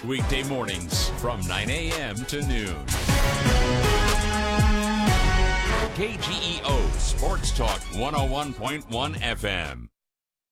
Weekday mornings from 9 a.m. to noon. KGEO Sports Talk 101.1 FM.